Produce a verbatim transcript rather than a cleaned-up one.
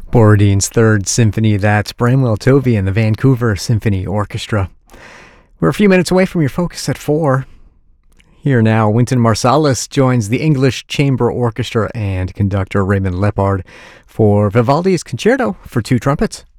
Borodin's Third Symphony, that's Bramwell Tovey and the Vancouver Symphony Orchestra. We're a few minutes away from your focus at four. Here now, Wynton Marsalis joins the English Chamber Orchestra and conductor Raymond Lepard for Vivaldi's Concerto for Two Trumpets.